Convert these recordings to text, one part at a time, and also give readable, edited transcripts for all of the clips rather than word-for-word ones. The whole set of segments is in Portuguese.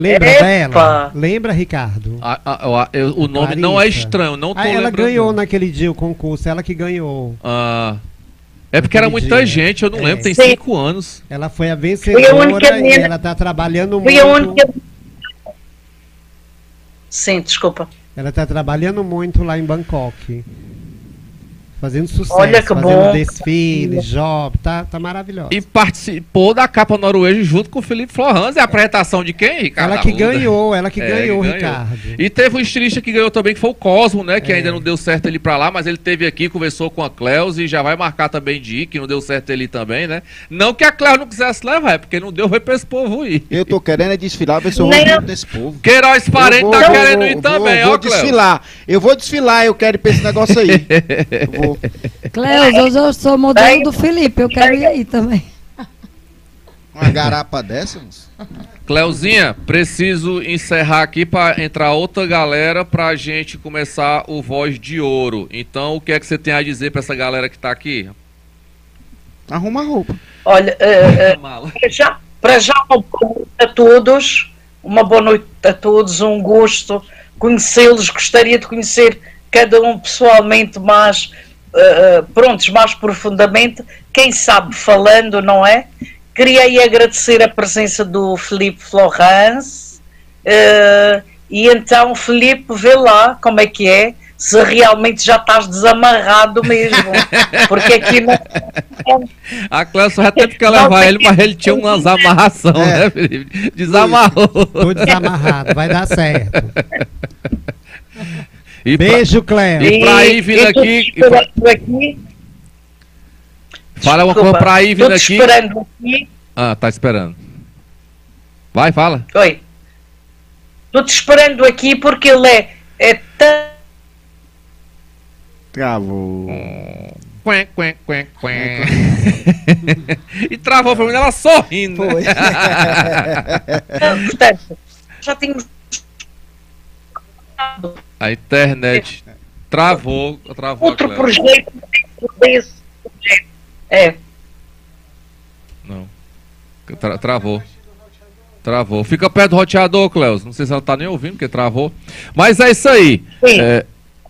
Lembra dela? Epa! Lembra, Ricardo? O nome não é estranho, não tô Ela lembrando. ganhou naquele dia o concurso, ela que ganhou. Ah, é porque era Naquele muita dia. gente, eu não lembro, tem Sim. 5 anos. Ela foi a Fui a vencedora única e menina- ela tá trabalhando Fui a muito. única. Sim, desculpa. Ela tá trabalhando muito lá em Bangkok. Fazendo sucesso, Olha que fazendo bom. desfiles, job, tá maravilhosa. E participou da capa noruega junto com o Felipe Florence. É a apresentação de quem, Ricardo? Ela que Arruda? ganhou, Ganhou. Ricardo. E teve um estilista que ganhou também, que foi o Cosmo, né? Que ainda não deu certo ele ir pra lá, mas ele teve aqui, conversou com a Cleus e já vai marcar também de ir, que não deu certo ele ir também, né? Não que a Cleus não quisesse levar, é porque não deu, foi pra esse povo ir. Eu tô querendo é desfilar, ver se eu vou Nem eu- junto desse povo. Queiroz Parente tá querendo ir também, vou ó, Cleus. desfilar. Eu vou desfilar, eu quero ir pra esse negócio aí. Eu vou. Cleus, hoje eu sou modelo do Felipe, eu quero ir aí também. Uma garapa dessa, moço? Cleuzinha, preciso encerrar aqui pra entrar outra galera pra gente começar o Voz de Ouro. Então, o que é que você tem a dizer pra essa galera que tá aqui? Arruma a roupa. Olha, Mala. para já uma boa noite a todos, uma boa noite a todos, um gosto conhecê-los, gostaria de conhecer cada um pessoalmente mais, prontos, mais profundamente, quem sabe falando, não é? Queria aí agradecer a presença do Felipe Florence, e então, Felipe, vê lá como é que é, se realmente já estás desamarrado mesmo, porque aqui não... A Cléo só já teve que levar ele, mas ele tinha umas amarração, né, Felipe? Desamarrou. Tô desamarrado, vai dar certo. E Beijo, Cléo. E pra ir vindo aqui. Fala uma coisa pra ir vindo aqui. Esperando aqui. Ah, tá esperando. Vai, fala. Oi. Estou-te esperando aqui porque ele é tão. Travou. Quen, quen, quen, quen. E travou pra mim, ela sorrindo. Foi. Portanto, já tínhamos. A internet travou Outro Cléo. projeto desse projeto. É. Não. Travou. Fica perto do roteador, Cleus. Não sei se ela tá nem ouvindo, porque travou. Mas é isso aí. Sim. É,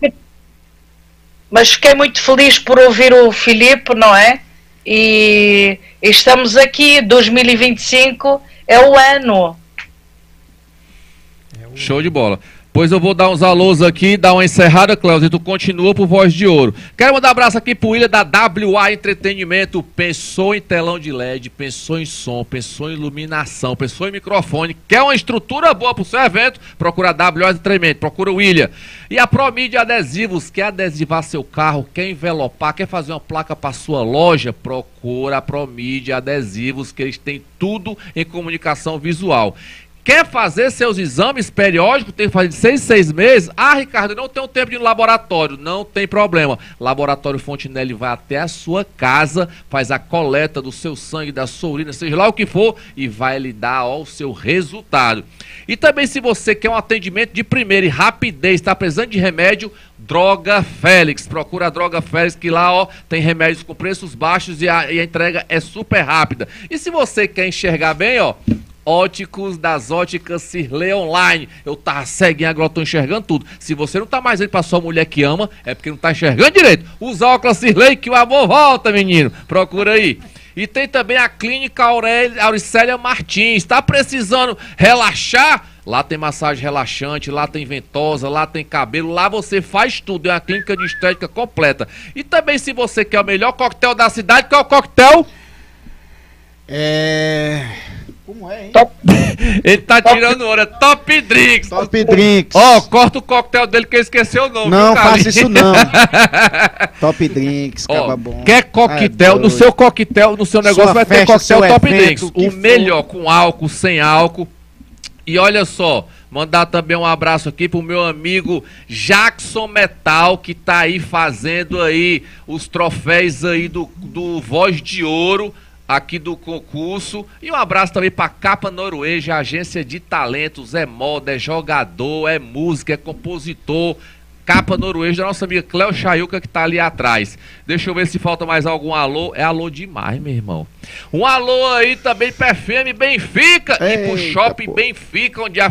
Mas fiquei muito feliz por ouvir o Filipe, não é? E estamos aqui, 2025 é o ano. show de bola. Pois eu vou dar uns alôs aqui, dar uma encerrada, Cléus, e tu continua pro Voz de Ouro. Quero mandar um abraço aqui pro William da WA Entretenimento. Pensou em telão de LED, pensou em som, pensou em iluminação, pensou em microfone. Quer uma estrutura boa pro seu evento? Procura a WA Entretenimento, procura o William. E a Promídia Adesivos, quer adesivar seu carro, quer envelopar, quer fazer uma placa pra sua loja? Procura a Promídia Adesivos, que eles têm tudo em comunicação visual. Quer fazer seus exames periódicos, tem que fazer de 6 em 6 meses? Ah, Ricardo, não tenho tempo de ir no laboratório. Não tem problema. Laboratório Fontinelli vai até a sua casa, faz a coleta do seu sangue, da sua urina, seja lá o que for, e vai lhe dar ó, o seu resultado. E também se você quer um atendimento de primeira e rapidez, está precisando de remédio, Droga Félix. Procura a Droga Félix, que lá ó, tem remédios com preços baixos e a entrega é super rápida. E se você quer enxergar bem, ó, Óticos das Óticas Cirlei Online. Eu tava ceguinho, agora eu tô enxergando tudo. Se você não tá mais indo pra sua mulher que ama, é porque não tá enxergando direito. Usa óculos Cirlei que o amor volta, menino. Procura aí. E tem também a Clínica Auricélia Martins. Tá precisando relaxar? Lá tem massagem relaxante, lá tem ventosa, lá tem cabelo, lá você faz tudo. É uma clínica de estética completa. E também se você quer o melhor coquetel da cidade, qual é o coquetel? Como é, hein? Top. Ele tá tirando hora. Top Drinks. Top Drinks. Ó, corta o coquetel dele que eu esqueci o nome. Não viu, Carlinhos? faça isso não. Top Drinks, Ó, caba bom. quer coquetel, no seu coquetel, no seu negócio Sua vai ter festa, coquetel seu Top evento, Drinks. o que O for. melhor, com álcool, sem álcool. E olha só, mandar também um abraço aqui pro meu amigo Jackson Metal, que tá aí fazendo aí os troféus aí do Voz de Ouro, aqui do concurso. E um abraço também pra Capa Noruega, agência de talentos, é moda, é jogador, é música, é compositor, capa norueja da nossa amiga Cleo Chayuca, que tá ali atrás. Deixa eu ver se falta mais algum alô. É alô demais, meu irmão. Um alô aí também pra FM Benfica e pro Eita, Shopping pô. Benfica, onde a